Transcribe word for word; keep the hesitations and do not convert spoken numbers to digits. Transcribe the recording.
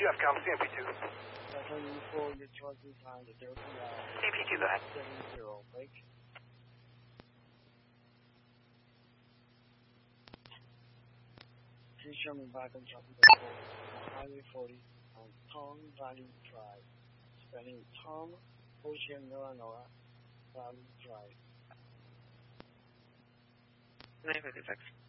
G F com, C M P two. Delta U four, your charge is behind the Delta line. C M P two, go ahead. seven zero, break. Please show me back on traffic report on Highway forty on Tom Valley Drive. Spelling Tom, Ocean, Nora, Nora, Valley Drive. nine fifty-six.